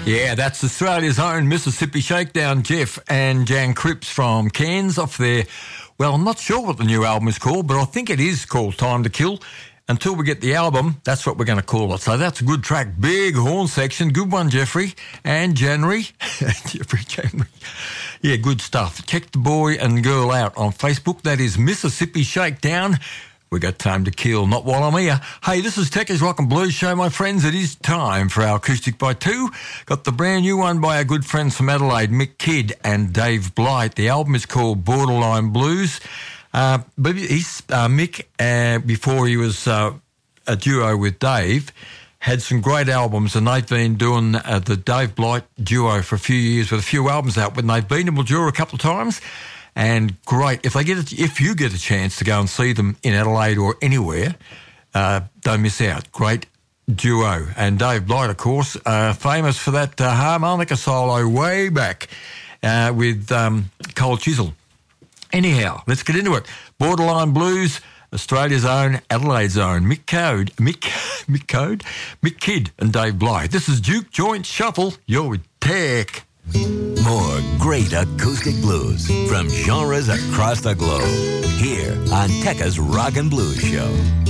Yeah, that's Australia's own Mississippi Shakedown. Jeff and Jan Cripps from Cairns off there. Well, I'm not sure what the new album is called, but I think it is called Time to Kill. Until we get the album, that's what we're going to call it. So that's a good track. Big horn section. Good one, Jeffrey. And January. January. Yeah, good stuff. Check the boy and girl out on Facebook. That is Mississippi Shakedown. We got Time to Kill, not while I'm here. Hey, this is Techers Rock and Blues Show, my friends. It is time for our Acoustic by Two. Got the brand new one by our good friends from Adelaide, Mick Kidd and Dave Blight. The album is called Borderline Blues. Mick, before he was a duo with Dave, had some great albums, and they've been doing the Dave Blight duo for a few years with a few albums out. When they've been to Mildura a couple of times. And great, if you get a chance to go and see them in Adelaide or anywhere, don't miss out. Great duo. And Dave Blight, of course, famous for that harmonica solo way back with Cole Chisel. Anyhow, let's get into it. Borderline Blues, Australia's own, Adelaide's own, Mick Kidd and Dave Blight. This is Duke Joint Shuffle. You're with Tech. More great acoustic blues from genres across the globe. Here on Tekka's Rock and Blues Show.